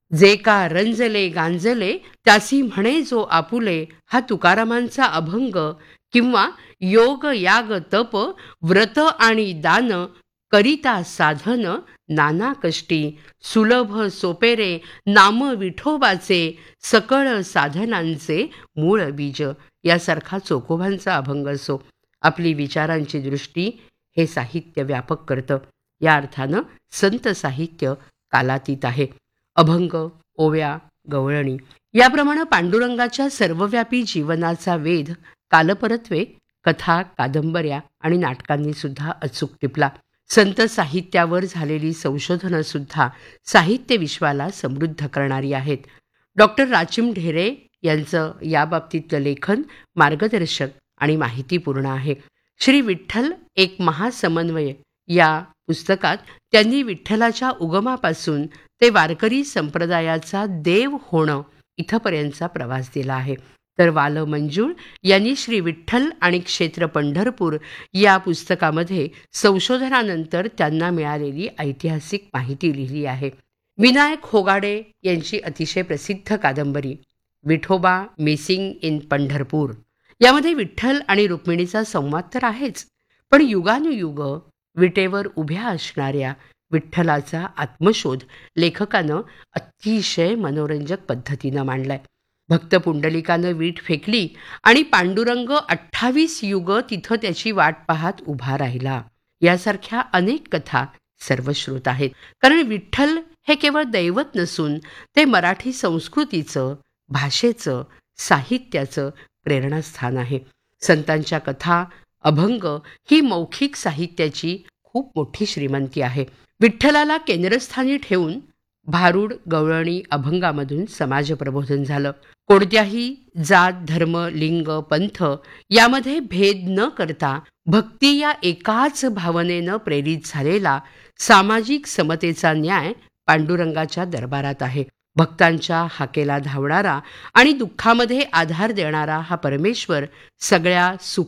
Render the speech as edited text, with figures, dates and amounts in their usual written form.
जे का रंजले गांजले त्यासी म्हणे जो आपुले, हा तुकारामांचा अभंग किंवा योग याग तप व्रत आणि दान करिता साधन नाना कष्टी सुलभ सोपेरे नाम विठोबाचे सकळ साधनांचे मूळ बीज यासारखा चोखोबांचा अभंग असो. आपली विचारांची दृष्टी हे साहित्य व्यापक करतं. या अर्थानं संत साहित्य कालातीत आहे. अभंग, ओव्या, गवळणी याप्रमाणे पांडुरंगाच्या सर्वव्यापी जीवनाचा वेध कालपरत्वे कथा, कादंबऱ्या आणि नाटकांनी सुद्धा अचूक टिपला. संत साहित्यावर झालेली संशोधनं सुद्धा साहित्य विश्वाला समृद्ध करणारी आहेत. डॉक्टर राचिम ढेरे यांचं याबाबतीतलं लेखन मार्गदर्शक आणि माहितीपूर्ण आहे. श्री विठ्ठल एक महासमन्वय या पुस्तकात त्यांनी विठ्ठलाच्या उगमापासून ते वारकरी संप्रदायाचा देव होणं इथपर्यंतचा प्रवास दिला आहे. तर वाल मंजूळ यांनी श्री विठ्ठल आणि क्षेत्र पंढरपूर या पुस्तकामध्ये संशोधनानंतर त्यांना मिळालेली ऐतिहासिक माहिती लिहिली आहे. विनायक होगाडे यांची अतिशय प्रसिद्ध कादंबरी विठोबा मिसिंग इन पंढरपूर यामध्ये विठ्ठल आणि रुक्मिणीचा संवाद तर आहेच, पण युगानुयुग विटेवर उभ्या असणाऱ्या विठ्ठलाचा आत्मशोध लेखकानं अतिशय मनोरंजक पद्धतीनं मांडलाय. भक्त पुंडलिकानं वीट फेकली आणि पांडुरंग 28 युग तिथं त्याची वाट पाहत उभा राहिला. यासारख्या अनेक कथा सर्वश्रुत आहेत. कारण विठ्ठल हे केवळ दैवत नसून ते मराठी संस्कृतीचं, भाषेचं, साहित्याचं प्रेरणास्थान आहे. संतांच्या कथा, अभंग ही मौखिक साहित्याची खूप मोठी श्रीमंती आहे. विठ्ठलाला केंद्रस्थानी ठेवून भारूड, गवळणी, अभंगामधून समाजप्रबोधन झालं. कोणत्याही जात, धर्म, लिंग, पंथ यामध्ये भेद न करता भक्ती या एकाच भावनेनं प्रेरित झालेला सामाजिक समतेचा न्याय पांडुरंगाच्या दरबारात आहे. भक्तांच्या हाकेला धावणारा आणि दुःखामध्ये आधार देणारा हा परमेश्वर सगळ्या